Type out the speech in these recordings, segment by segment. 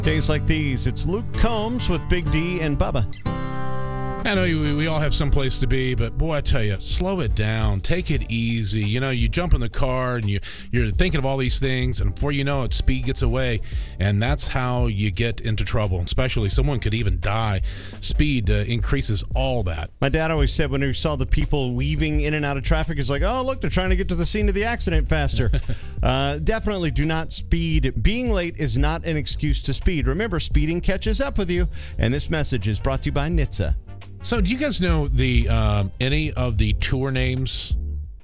Days like these, it's Luke Combs with Big D and Bubba. I know we all have some place to be, but boy, I tell you, slow it down. Take it easy. You know, you jump in the car and you're thinking of all these things, and before you know it, speed gets away, and that's how you get into trouble. Especially someone could even die. Speed increases all that. My dad always said when he saw the people weaving in and out of traffic, he's like, oh, look, they're trying to get to the scene of the accident faster. Definitely do not speed. Being late is not an excuse to speed. Remember, speeding catches up with you. And this message is brought to you by NHTSA. So, do you guys know the any of the tour names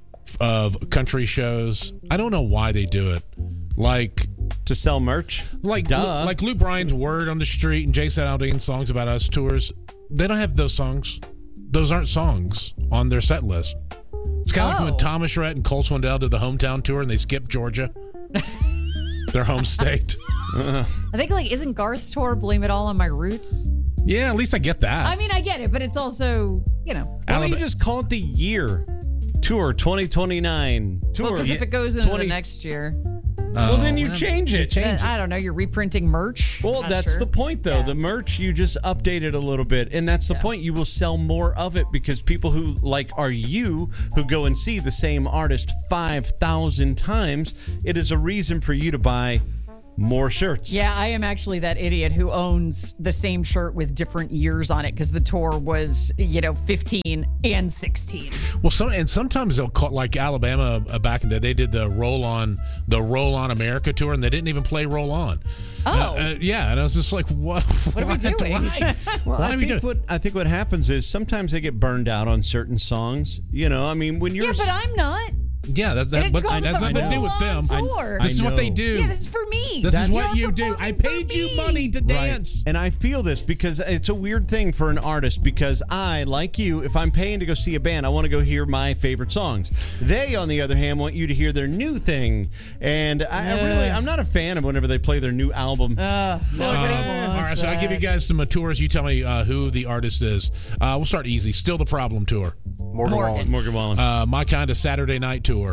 of country shows? I don't know why they do it. Like to sell merch? Like duh. Like Lou Bryan's Word on the Street and Jason Aldean's Songs About Us tours. They don't have those songs. Those aren't songs on their set list. It's kind of like when Thomas Rhett and Cole Swindell did the hometown tour and they skipped Georgia. Their home state. I think, isn't Garth's tour Blame It All on My Roots? Yeah, at least I get that. I mean, I get it, but it's also, Why don't you just call it the year? Tour 2029. Tour. Well, because if it goes into the next year. Well, then you change it. I don't know. You're reprinting merch. Well, that's the point, though. Yeah. The merch, you just update it a little bit. And that's the point. You will sell more of it because people who, who go and see the same artist 5,000 times, it is a reason for you to buy more shirts. Yeah, I am actually that idiot who owns the same shirt with different years on it because the tour was, 15 and 16. Well, sometimes they'll call, like Alabama back in the day, they did the Roll On America tour, and they didn't even play Roll On. Oh. Yeah, and I was just like, what? What are we doing? Well, I think what happens is sometimes they get burned out on certain songs. When you're... Yeah, but I'm not. Yeah, that's nothing to do with them. This is what they do. Yeah, this is for me. This is what you do. I paid you money to dance. And I feel this because it's a weird thing for an artist because I, like you, if I'm paying to go see a band, I want to go hear my favorite songs. They, on the other hand, want you to hear their new thing. And I'm not a fan of whenever they play their new album. Nobody wants all right, so I'll give you guys some tours. You tell me who the artist is. We'll start easy. Still the Problem tour. Morgan Wallen. My Kind of Saturday Night tour.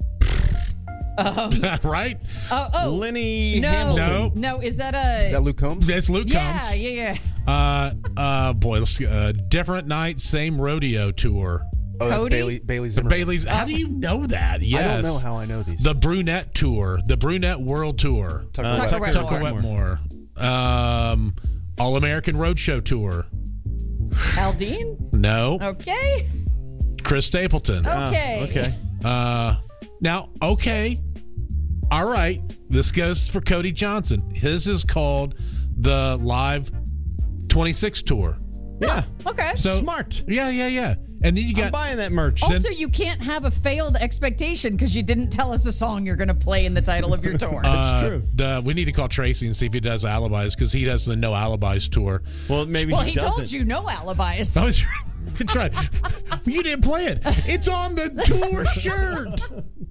Right? Lenny No. Hamilton. No, is that Luke Combs? That's Luke Combs. Yeah. Boy, let's Different Night, Same Rodeo tour. Oh, that's Cody? Bailey Zimmerman. Bailey's. How do you know that? Yes. I don't know how I know these. The Brunette tour. The Brunette World Tour. Tucker Wetmore. All American Roadshow tour. Aldean? No. Okay. Chris Stapleton. Okay. Now, all right. This goes for Cody Johnson. His is called the Live 26 tour. Yeah. Okay. So smart. Yeah. And then you got I'm buying that merch. Also, you can't have a failed expectation because you didn't tell us a song you're going to play in the title of your tour. That's true. We need to call Tracy and see if he does Alibis because he does the No Alibis tour. Well, maybe he told you no alibis. That's right. You didn't play it. It's on the tour shirt.